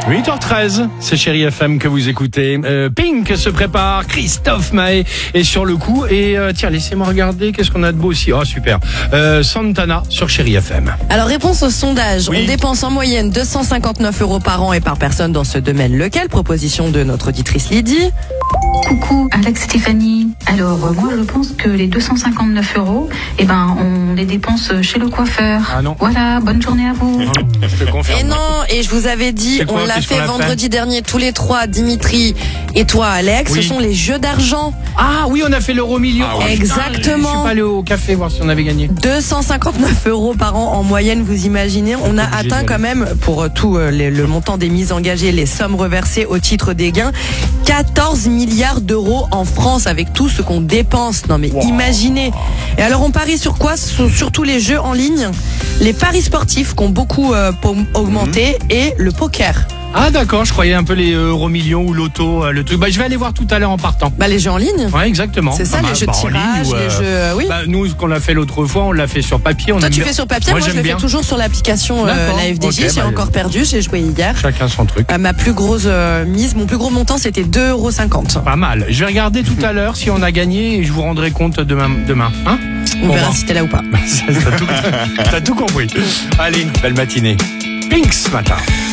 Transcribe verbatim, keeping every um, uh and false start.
huit heures treize, c'est Chérie F M que vous écoutez. Euh, Pink se prépare, Christophe Maé est sur le coup. Et euh, tiens, laissez-moi regarder, qu'est-ce qu'on a de beau aussi. Oh, super. Euh, Santana sur Chérie F M. Alors, réponse au sondage. Oui. On dépense en moyenne deux cent cinquante-neuf euros par an et par personne dans ce domaine. Lequel? Proposition de notre auditrice Lydie. Coucou, Alex Stéphanie. Alors, euh, moi, je pense que les deux cent cinquante-neuf euros, eh ben, on les dépense chez le coiffeur. Ah non. Voilà, bonne journée à vous. Je te confirme. Et non, et je vous avais dit, C'est quoi, on l'a qu'est-ce fait qu'on a fait vendredi dernier tous les trois, Dimitri et toi, Alex. Oui. Ce sont les jeux d'argent. Ah oui, on a fait l'euro million. Ah oui. Exactement. Je suis pas allé au café voir si on avait gagné. deux cent cinquante-neuf euros par an en moyenne, vous imaginez. On a Obligé atteint d'y quand aller. même, pour euh, tout euh, les- le montant des mises engagées, les sommes reversées au titre des gains, quatorze milliards d'euros en France avec tout ce qu'on dépense. Non mais Wow. imaginez. Et alors on parie sur quoi? Sur- Surtout les jeux en ligne, les paris sportifs qui ont beaucoup euh, pom- augmenté et le poker. Ah d'accord, je croyais un peu les euro millions ou l'auto, euh, le truc. Bah je vais aller voir tout à l'heure en partant. Bah les jeux en ligne. Ouais, exactement. C'est ça, Ah, les bah, jeux de bah, en ligne tirage, ou, les euh, jeux, euh, oui. Bah, nous, ce qu'on a fait l'autre fois, on l'a fait sur papier. On Toi aime tu bien. fais sur papier, moi, je j'aime le bien. fais toujours sur l'application euh, D'accord, la F D J. ok, J'ai bah, encore perdu, j'ai joué hier. Chacun son truc. Euh, ma plus grosse euh, mise, mon plus gros montant, c'était deux euros cinquante. Pas mal. Je vais regarder tout à l'heure si on a gagné et je vous rendrai compte demain. demain. Hein? On Bon, verra bah. si t'es là ou pas. T'as tout, t'as tout compris. Allez, belle matinée. Pink ce matin.